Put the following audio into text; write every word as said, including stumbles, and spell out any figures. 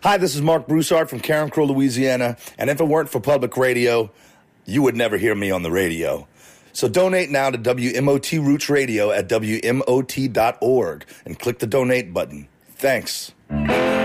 Hi, this is Mark Broussard from Carencro, Crow, Louisiana, and if it weren't for public radio, you would never hear me on the radio. So donate now to W M O T Roots Radio at W M O T dot org and click the donate button. Thanks.